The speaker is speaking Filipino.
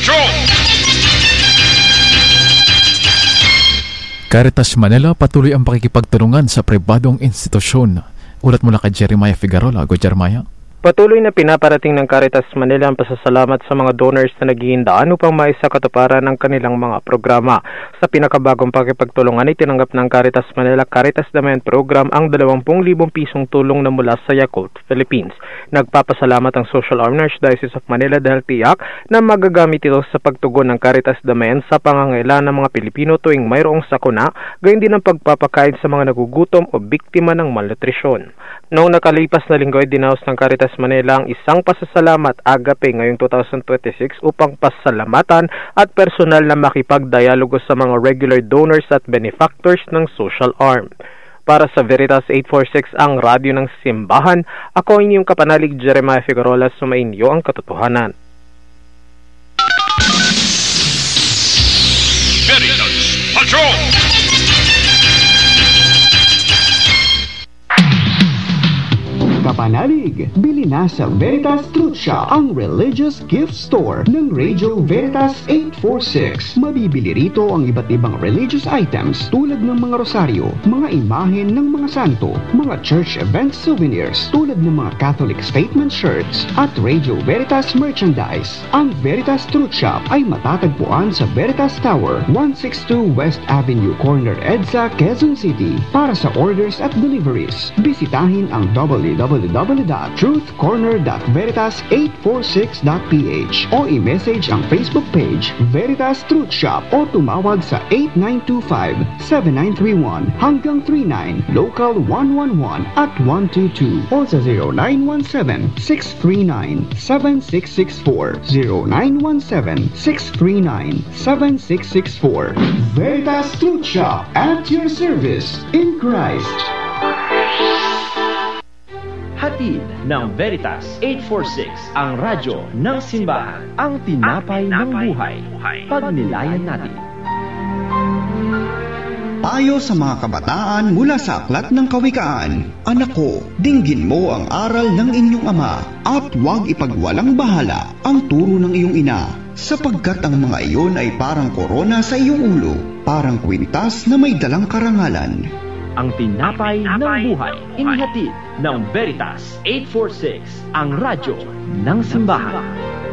Patrol! Caritas Manila patuloy ang pakikipagtulungan sa pribadong institusyon. Ulat mula kay Jeremiah Figueroa. Go Jeremiah. Patuloy na pinaparating ng Caritas Manila ang pasasalamat sa mga donors na naghihindahan upang maisakatuparan ang kanilang mga programa. Sa pinakabagong pakipagtulungan ay tinanggap ng Caritas Manila Caritas Damayan Program ang 20,000 pisong tulong na mula sa Yakult, Philippines. Nagpapasalamat ang Social Arm ng Archdiocese of Manila dahil tiyak na magagamit ito sa pagtugon ng Caritas Damayan sa pangangailangan ng mga Pilipino tuwing mayroong sakuna, gayon din ang pagpapakain sa mga nagugutom o biktima ng malnutrisyon. Noong nakalipas na linggo ay dinaos ng Caritas Manila ang isang pasasalamat agape ngayong 2026 upang pasalamatan at personal na makipagdialogo sa mga regular donors at benefactors ng Social Arm. Para sa Veritas 846 ang radyo ng simbahan, ako ang inyong kapanalig Jeremiah Figueroa, sumainyo ang katotohanan. Veritas Patrol! Kapanalig, bili na sa Veritas Truth Shop, ang religious gift store ng Radio Veritas 846. Mabibili rito ang iba't ibang religious items tulad ng mga rosaryo, mga imahen ng mga santo, mga church event souvenirs tulad ng mga Catholic statement shirts at Radio Veritas merchandise. Ang Veritas Truth Shop ay matatagpuan sa Veritas Tower, 162 West Avenue Corner, EDSA, Quezon City. Para sa orders at deliveries, bisitahin ang www.truthcorner.veritas846.ph o i-message ang Facebook page Veritas Truth Shop o tumawag sa 8925-7931 hanggang 39, local 111 at 122 o sa 0917-639-7664 0917-639-7664. Veritas Truth Shop at your service in Christ. Hatid ng Veritas 846, ang radyo ng simbahan, ang tinapay ng buhay. Pagnilayan natin. Payo sa mga kabataan mula sa Aklat ng Kawikaan. Anak ko, dinggin mo ang aral ng inyong ama at huwag ipagwalang bahala ang turo ng iyong ina, sapagkat ang mga iyon ay parang korona sa iyong ulo, parang kwintas na may dalang karangalan. Ang tinapay ng buhay, inhatid ng Veritas 846, ang radyo ng simbahan.